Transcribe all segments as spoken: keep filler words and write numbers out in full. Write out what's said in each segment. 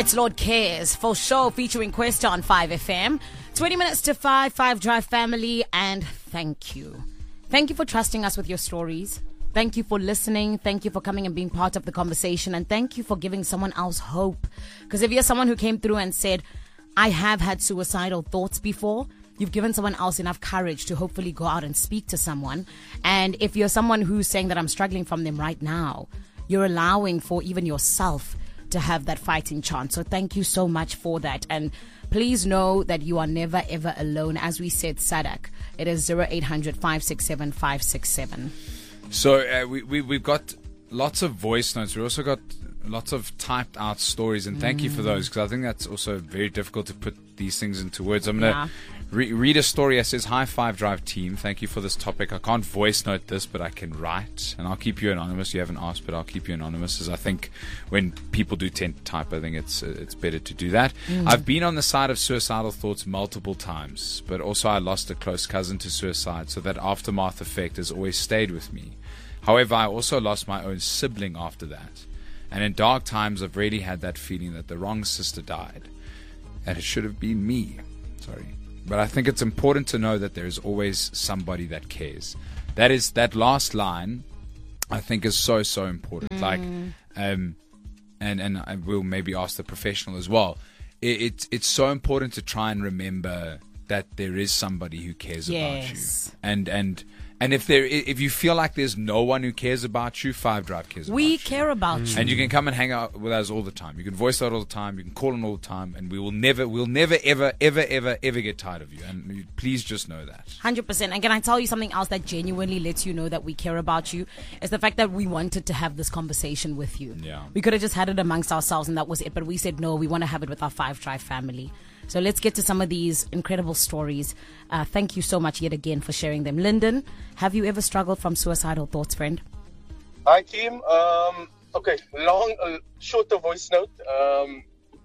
It's Lord Cares for show featuring Questa on five F M. twenty minutes to five, five Drive family, and thank you. Thank you for trusting us with your stories. Thank you for listening. Thank you for coming and being part of the conversation. And thank you for giving someone else hope. Because if you're someone who came through and said, I have had suicidal thoughts before, you've given someone else enough courage to hopefully go out and speak to someone. And if you're someone who's saying that I'm struggling from them right now, you're allowing for even yourself to have that fighting chance. So thank you so much for that. And please know that you are never, ever alone. As we said, Sadak, it is zero eight hundred, five six seven, five six seven. So uh, we, we, we've got lots of voice notes. We also got lots of typed out stories. And thank mm. you for those, because I think that's also very difficult to put these things into words. I'm going to... Yeah. Re- read a story that says, Hi Five Drive team, thank you for this topic. I can't voice note this, but I can write, and I'll keep you anonymous. You haven't asked, but I'll keep you anonymous, as I think when people do tend to type, I think it's uh, it's better to do that. Mm. I've been on the side of suicidal thoughts multiple times, but also I lost a close cousin to suicide, so that aftermath effect has always stayed with me. However, I also lost my own sibling after that, and in dark times I've really had that feeling that the wrong sister died, and it should have been me. Sorry. But I think it's important to know that there is always somebody that cares. That is that last line, I think, is so so important. Mm. Like, um, and and I will maybe ask the professional as well. It, it's it's so important to try and remember that there is somebody who cares yes. about you. And and and if there if you feel like there's no one who cares about you, Five Drive cares we about you. We care about mm. you. And you can come and hang out with us all the time. You can voice out all the time. You can call in all the time. And we will never, we'll never, ever, ever, ever, ever get tired of you. And you, please just know that. one hundred percent. And can I tell you something else that genuinely lets you know that we care about you? Is the fact that we wanted to have this conversation with you. Yeah. We could have just had it amongst ourselves and that was it. But we said, no, we want to have it with our Five Drive family. So let's get to some of these incredible stories. Uh, thank you so much yet again for sharing them. Lyndon, have you ever struggled from suicidal thoughts, friend? Hi, team. Um, okay, long, uh, shorter voice note. Um,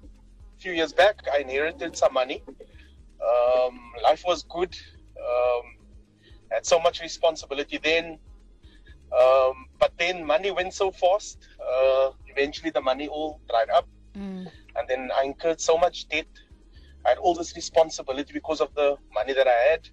a few years back, I inherited some money. Um, life was good. Um, had so much responsibility then. Um, but then money went so fast. Uh, eventually, the money all dried up. Mm. And then I incurred so much debt. I had all this responsibility because of the money that I had.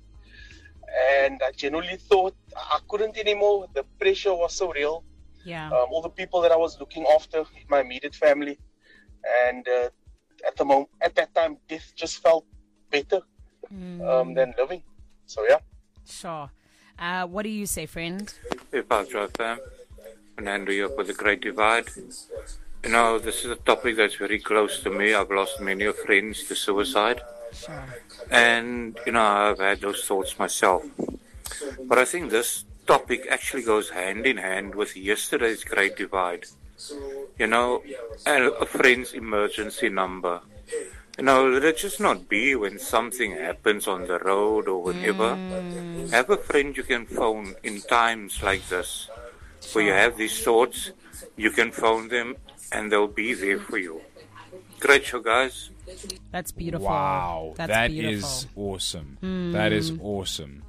And I genuinely thought I couldn't anymore. The pressure was so real. Yeah. Um, all the people that I was looking after, my immediate family. And uh, at the moment, at that time, death just felt better mm. um, than living. So, yeah. Sure. Uh, what do you say, friend? Hey, Five Drive fam. Fernando here for the Great Divide. You know, this is a topic that's very close to me. I've lost many friends to suicide. Sure. And, you know, I've had those thoughts myself. But I think this topic actually goes hand in hand with yesterday's Great Divide. You know, a friend's emergency number. You know, let it just not be when something happens on the road or whatever. Mm. Have a friend you can phone in times like this. Where you have these thoughts, you can phone them and they'll be there for you. Great show, guys. That's beautiful. Wow, That's that beautiful. is awesome. Mm. That is awesome.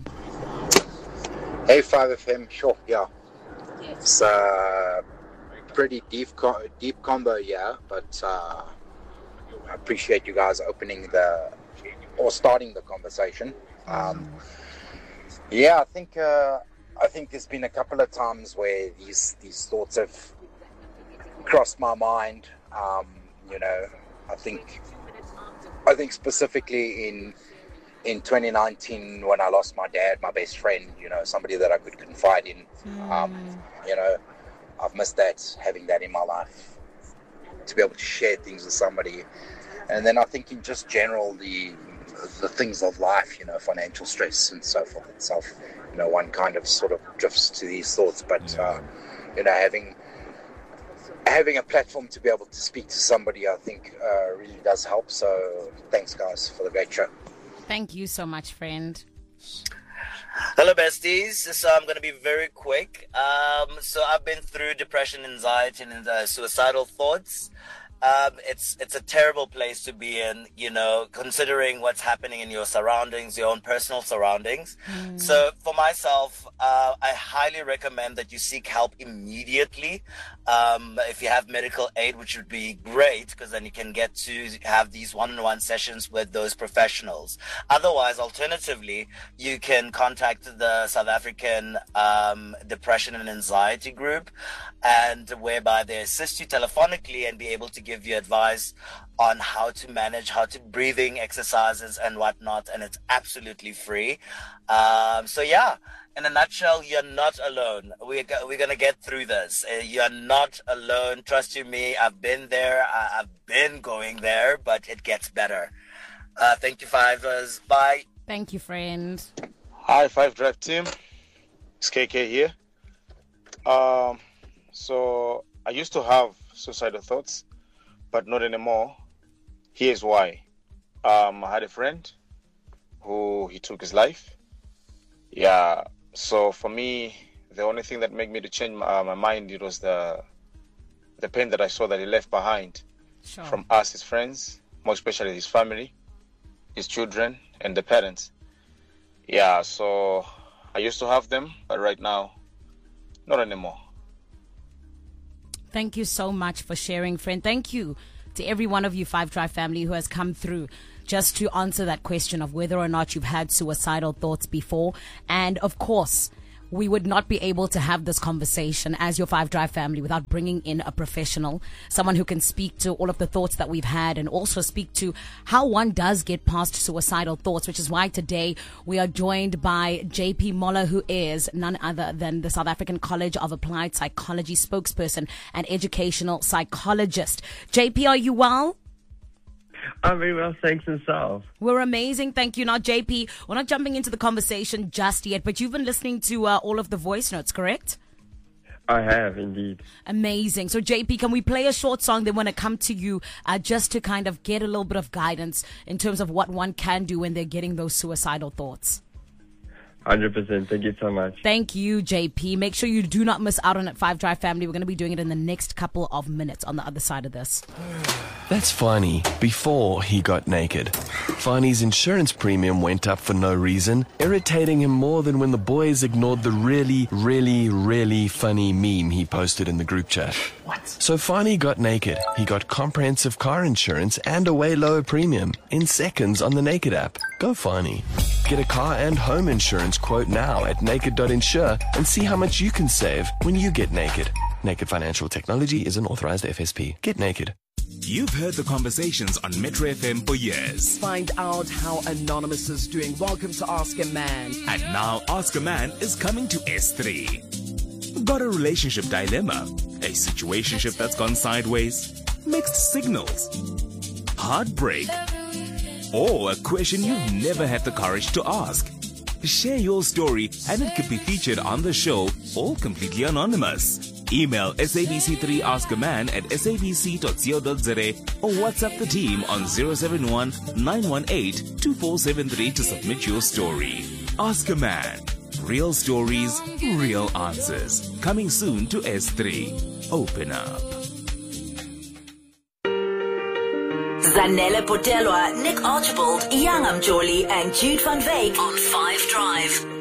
Mm. Hey, five F M, sure, yeah. It's a pretty deep, co- deep combo, yeah, but uh, I appreciate you guys opening the, or starting the conversation. Um, yeah, I think, uh, I think there's been a couple of times where these, these thoughts have crossed my mind. Um, you know, I think I think specifically in in twenty nineteen when I lost my dad, my best friend, you know, somebody that I could confide in. Mm. Um, you know, I've missed that, having that in my life, to be able to share things with somebody. And then I think in just general, the the things of life, you know, financial stress and so forth itself, you know, one kind of sort of drifts to these thoughts. But, yeah. uh, you know, having having a platform to be able to speak to somebody, I think, uh, really does help. So thanks, guys, for the great show. Thank you so much, friend. Hello, besties. So I'm going to be very quick. Um, so I've been through depression, anxiety, and uh, suicidal thoughts. Um, it's it's a terrible place to be in, you know, considering what's happening in your surroundings, your own personal surroundings. Mm. So for myself, uh, I highly recommend that you seek help immediately. Um, if you have medical aid, which would be great, because then you can get to have these one-on-one sessions with those professionals. Otherwise, alternatively, you can contact the South African um, Depression and Anxiety Group, and whereby they assist you telephonically and be able to give you advice on how to manage, how to breathing exercises and whatnot, and it's absolutely free. Um, so yeah, in a nutshell, you're not alone. We're, we're going to get through this. Uh, you're not alone. Trust you me, I've been there. I, I've been going there, but it gets better. Uh, thank you, Fivers. Bye. Thank you, friend. Hi, Five Drive team. It's K K here. Um, so I used to have suicidal thoughts, but not anymore. Here's why. Um, I had a friend who he took his life. Yeah. So for me, the only thing that made me to change my, uh, my mind, it was the the pain that I saw that he left behind. Sure. From us, his friends, more especially his family, his children, and the parents. Yeah. So I used to have them, but right now, not anymore. Thank you so much for sharing, friend. Thank you to every one of you Five Drive family who has come through just to answer that question of whether or not you've had suicidal thoughts before. And of course, we would not be able to have this conversation as your Five Drive family without bringing in a professional, someone who can speak to all of the thoughts that we've had and also speak to how one does get past suicidal thoughts, which is why today we are joined by J P Moller, who is none other than the South African College of Applied Psychology spokesperson and educational psychologist. J P, are you well? I'm very well, thanks, and self. We're amazing, thank you. Now, J P, we're not jumping into the conversation just yet, but you've been listening to uh, all of the voice notes, correct? I have, indeed. Amazing. So, J P, can we play a short song? Then want to come to you uh, just to kind of get a little bit of guidance in terms of what one can do when they're getting those suicidal thoughts. one hundred percent. Thank you so much. Thank you, J P. Make sure you do not miss out on it, Five Drive family. We're going to be doing it in the next couple of minutes on the other side of this. That's Fani before he got naked. Fani's insurance premium went up for no reason, irritating him more than when the boys ignored the really, really, really funny meme he posted in the group chat. What? So Fani got naked. He got comprehensive car insurance and a way lower premium in seconds on the Naked app. Go Fani. Get a car and home insurance quote now at naked dot insure and see how much you can save when you get naked. Naked Financial Technology is an authorized F S P. Get naked. You've heard the conversations on Metro F M for years. Find out how Anonymous is doing. Welcome to Ask a Man. And now Ask a Man is coming to S three. Got a relationship dilemma? A situationship that's gone sideways? Mixed signals? Heartbreak? Or a question you've never had the courage to ask? Share your story and it could be featured on the show, all completely anonymous. Email S A B C three Ask a Man at s a b c dot co dot z a or WhatsApp the team on zero seven one nine one eight two four seven three to submit your story. Ask a Man. Real stories, real answers. Coming soon to S three. Open up. Zanele Potelwa, Nick Archibald, Young Amjoli, and Jude van Veek on Five Drive.